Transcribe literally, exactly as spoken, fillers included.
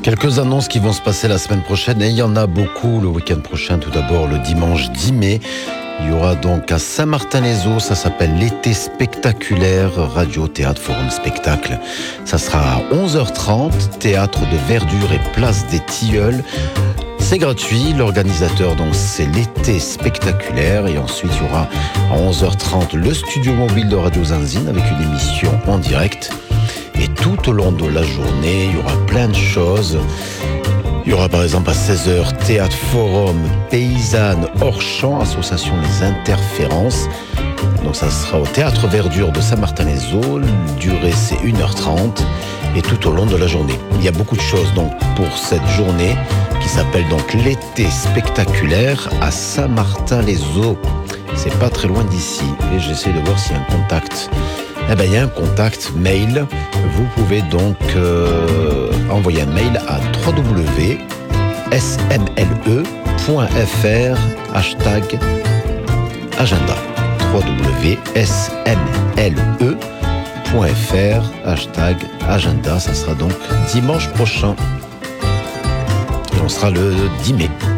Quelques annonces qui vont se passer la semaine prochaine, et il y en a beaucoup le week-end prochain. Tout d'abord, le dimanche dix mai, il y aura donc à Saint-Martin-les-Eaux, ça s'appelle l'été spectaculaire, radio, théâtre, forum, spectacle. Ça sera à onze heures trente, théâtre de verdure et place des Tilleuls. C'est gratuit, l'organisateur donc c'est l'été spectaculaire, et ensuite il y aura à onze heures trente le studio mobile de Radio Zinzine avec une émission en direct. Et tout au long de la journée, il y aura plein de choses. Il y aura par exemple à seize heures, théâtre, forum, paysanne, hors champ, association Les Interférences. Donc ça sera au théâtre Verdure de Saint-Martin-les-Eaux. Durée c'est une heure trente et tout au long de la journée. Il y a beaucoup de choses donc pour cette journée qui s'appelle donc l'été spectaculaire à Saint-Martin-les-Eaux. C'est pas très loin d'ici et j'essaie de voir s'il y a un contact. Eh bien, il y a un contact mail. Vous pouvez donc euh, envoyer un mail à w w w point s m l e point f r hashtag agenda. w w w point s m l e point f r hashtag agenda. Ça sera donc dimanche prochain. Et on sera le dix mai.